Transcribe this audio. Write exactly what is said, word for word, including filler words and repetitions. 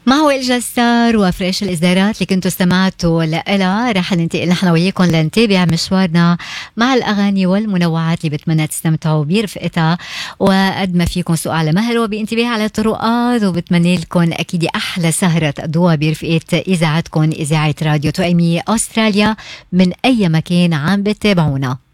ما هو الجسار وفريش الإصدارات اللي كنتوا استمعتوا لها. رح ننتقل نحن وياكم لنتابع مشوارنا مع الأغاني والمنوعات اللي بتمنى تستمتعوا برفقتها، وقد ما فيكم سوق على مهل وبانتباه على الطرقات، وبتمنى لكم أكيد أحلى سهرة تقضوها برفقة إذاعتكم إذاعة راديو توأمية أستراليا من أي مكان عم بتتابعونا.